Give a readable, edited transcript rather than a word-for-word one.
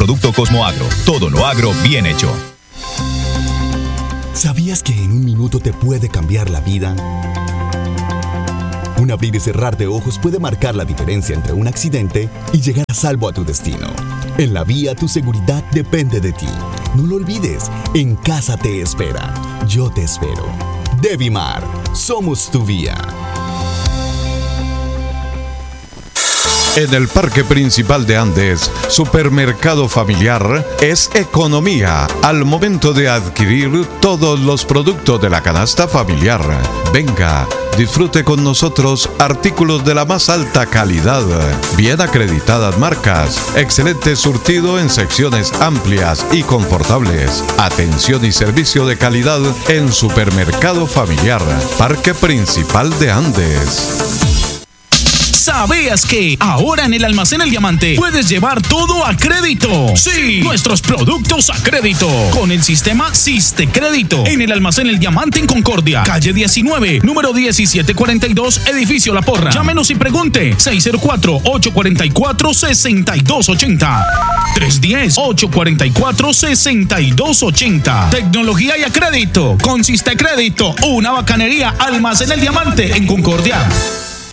producto Cosmoagro. Todo lo agro bien hecho. ¿Sabías que en un minuto te puede cambiar la vida? Un abrir y cerrar de ojos puede marcar la diferencia entre un accidente y llegar a salvo a tu destino. En la vía, tu seguridad depende de ti. No lo olvides, en casa te espera. Yo te espero. Devimar, somos tu vía. En el Parque Principal de Andes, Supermercado Familiar es economía al momento de adquirir todos los productos de la canasta familiar. Venga, disfrute con nosotros artículos de la más alta calidad, bien acreditadas marcas, excelente surtido en secciones amplias y confortables, atención y servicio de calidad en Supermercado Familiar, Parque Principal de Andes. ¿Sabías que ahora en el Almacén El Diamante puedes llevar todo a crédito? Sí, nuestros productos a crédito con el sistema Siste Crédito. En el Almacén El Diamante en Concordia, calle 19, número 1742, edificio La Porra. Llámenos y pregunte 604-844-6280. 310-844-6280. Tecnología y a crédito con Siste Crédito. Una bacanería. Almacén El Diamante en Concordia.